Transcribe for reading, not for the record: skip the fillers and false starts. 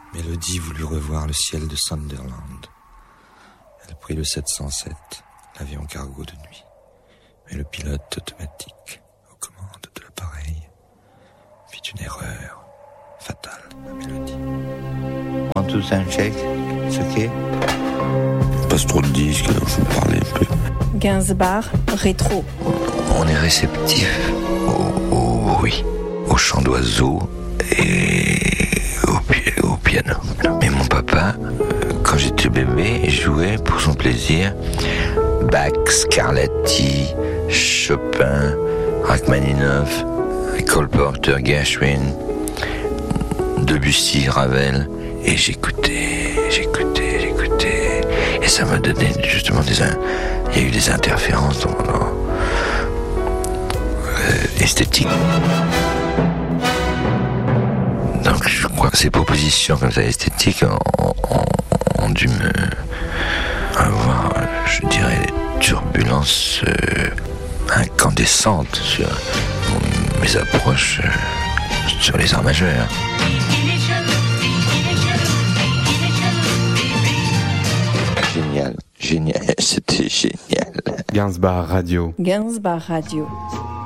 Mélodie voulut revoir le ciel de Sunderland. Elle prit le 707, l'avion cargo de nuit. Mais le pilote automatique, aux commandes de l'appareil, fit une erreur fatale à Mélodie. En tout un check, c'est ok. Passe trop de disques, alors je vous parlais un peu. Gainsbourg, rétro. On est réceptif au bruit, au chant d'oiseaux et au piano. Mais mon papa, quand j'étais bébé, jouait pour son plaisir Bach, Scarlatti, Chopin, Rachmaninoff, Cole Porter, Gershwin, Debussy, Ravel. Et j'écoutais. Et ça m'a donné justement il y a eu des interférences esthétiques. Donc je crois que ces propositions comme ça esthétiques ont dû me avoir, je dirais, des turbulences incandescentes sur mes approches sur les arts majeurs. Génial, c'était génial. Gainsbourg Radio. Gainsbourg Radio.